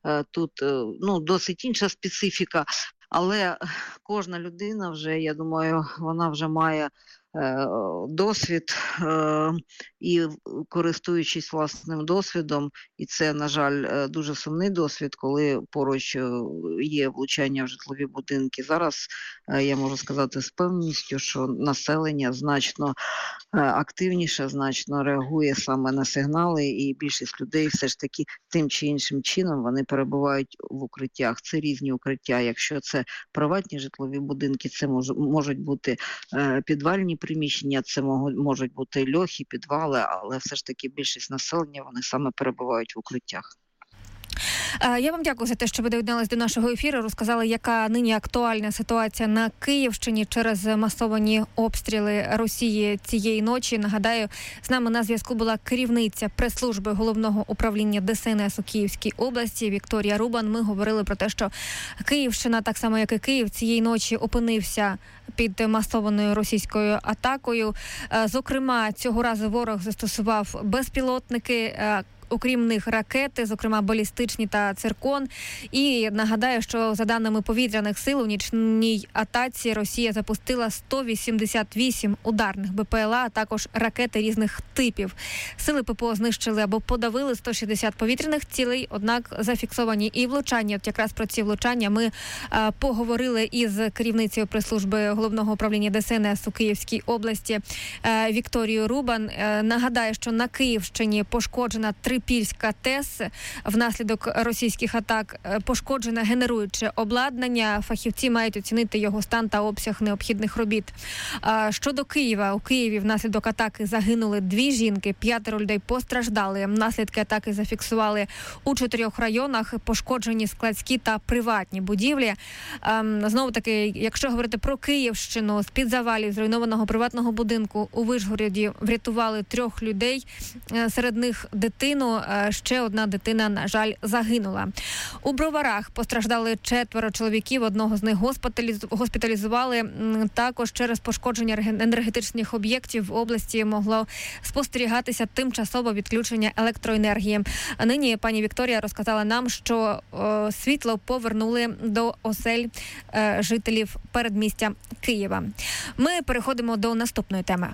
тут досить інша специфіка, але кожна людина вже, я думаю, вона вже має досвід і користуючись власним досвідом, і це, на жаль, дуже сумний досвід, коли поруч є влучання в житлові будинки. Зараз я можу сказати з певністю, що населення значно активніше, значно реагує саме на сигнали, і більшість людей все ж таки тим чи іншим чином вони перебувають в укриттях. Це різні укриття. Якщо це приватні житлові будинки, це можуть бути підвальні приміщення, це можуть бути льохи, підвали, але все ж таки більшість населення, вони саме перебувають в укриттях. Я вам дякую за те, що ви доєдналися до нашого ефіру, розказали, яка нині актуальна ситуація на Київщині через масовані обстріли Росії цієї ночі. Нагадаю, з нами на зв'язку була керівниця прес-служби Головного управління ДСНС у Київській області Вікторія Рубан. Ми говорили про те, що Київщина, так само як і Київ, цієї ночі опинився під масованою російською атакою. Зокрема, цього разу ворог застосував безпілотники, окрім них ракети, зокрема балістичні та циркон. І нагадаю, що за даними повітряних сил у нічній атаці Росія запустила 188 ударних БПЛА, а також ракети різних типів. Сили ППО знищили або подавили 160 повітряних цілей, однак зафіксовані і влучання. От якраз про ці влучання ми поговорили із керівницею прес-служби Головного управління ДСНС у Київській області Вікторією Рубан. Нагадаю, що на Київщині пошкоджена Трипільська ТЕС. Внаслідок російських атак пошкоджене генеруюче обладнання. Фахівці мають оцінити його стан та обсяг необхідних робіт. Щодо Києва, у Києві внаслідок атаки загинули 2 жінки, 5 людей постраждали. Наслідки атаки зафіксували у 4 районах, пошкоджені складські та приватні будівлі. Знову таки, якщо говорити про Київщину, з-під завалів зруйнованого приватного будинку у Вишгороді врятували 3 людей, серед них дитину. Ще одна дитина, на жаль, загинула. У Броварах постраждали 4 чоловіків, одного з них госпіталізували. Також через пошкодження енергетичних об'єктів в області могло спостерігатися тимчасове відключення електроенергії. А нині пані Вікторія розказала нам, що світло повернули до осель жителів передмістя Києва. Ми переходимо до наступної теми.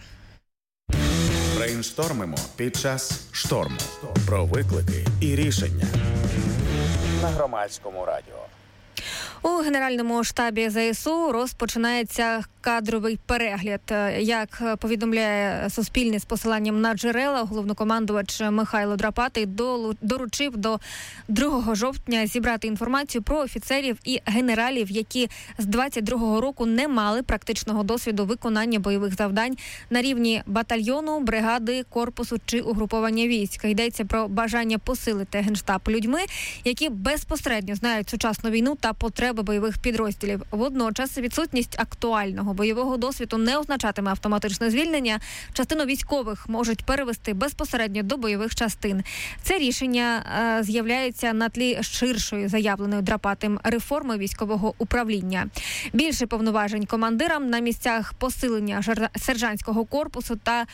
Брейнштормимо під час шторму. Про виклики і рішення. На Громадському радіо. У Генеральному штабі ЗСУ розпочинається кадровий перегляд. Як повідомляє Суспільне з посиланням на джерела, головнокомандувач Михайло Драпатий доручив до 2 жовтня зібрати інформацію про офіцерів і генералів, які з 22-го року не мали практичного досвіду виконання бойових завдань на рівні батальйону, бригади, корпусу чи угруповання військ. Йдеться про бажання посилити Генштаб людьми, які безпосередньо знають сучасну війну та потреби бойових підрозділів. Водночас відсутність актуального бойового досвіду не означатиме автоматичне звільнення. Частину військових можуть перевести безпосередньо до бойових частин. Це рішення з'являється на тлі ширшої заявленої Драпатим реформи військового управління. Більше повноважень командирам на місцях, посилення сержантського корпусу та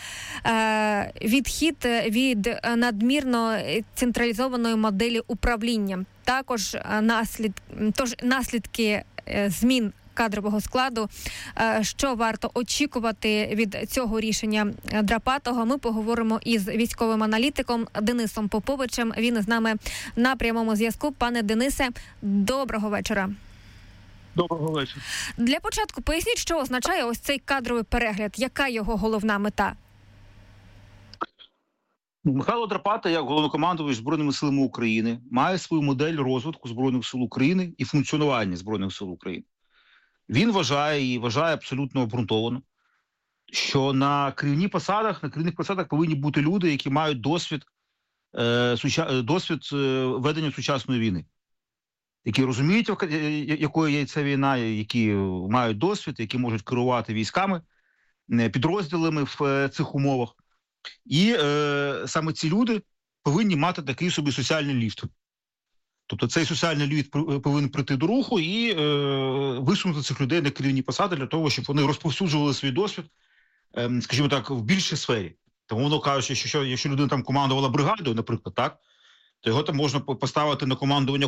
відхід від надмірно централізованої моделі управління. Також наслідки змін кадрового складу. Що варто очікувати від цього рішення Драпатого, ми поговоримо із військовим аналітиком Денисом Поповичем. Він з нами на прямому зв'язку. Пане Денисе, доброго вечора. Доброго вечора. Для початку поясніть, що означає ось цей кадровий перегляд, яка його головна мета? Михайло Драпата, як головнокомандувач Збройними силами України, має свою модель розвитку Збройних сил України і функціонування Збройних сил України. Він вважає абсолютно обґрунтовано, що на керівних посадах повинні бути люди, які мають досвід ведення сучасної війни, які розуміють, якою є ця війна, які мають досвід, які можуть керувати військами, підрозділами в цих умовах. І саме ці люди повинні мати такий собі соціальний ліфт. Тобто цей соціальний ліфт повинен прийти до руху і висунути цих людей на керівні посади для того, щоб вони розповсюджували свій досвід, скажімо так, в більшій сфері. Тому воно кажучи, що якщо людина там командувала бригадою, наприклад, так, то його там можна поставити на командування